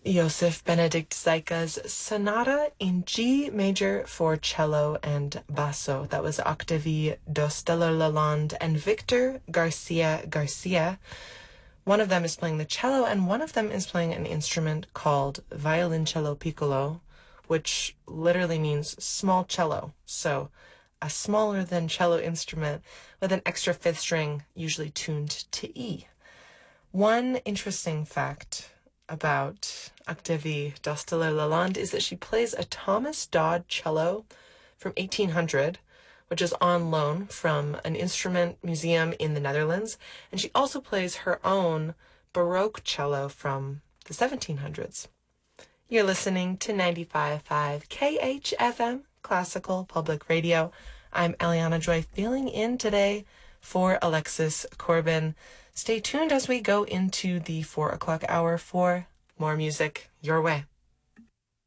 Joseph Benedict Zeika's Sonata in G major for cello and basso. That was Octavie Dosteler-Lalonde and Victor Garcia Garcia. One of them is playing the cello, and one of them is playing an instrument called violoncello piccolo, which literally means small cello. So a smaller than cello instrument with an extra fifth string, usually tuned to E. One interesting fact about Octavie Dosteler-Lalonde is that she plays a Thomas Dodd cello from 1800, which is on loan from an instrument museum in the Netherlands, and she also plays her own Baroque cello from the 1700s. You're listening to 95.5 KHFM, Classical Public Radio. I'm Eliana Joy, filling in today for Alexis Corbin. Stay tuned as we go into the 4 o'clock hour for more music your way.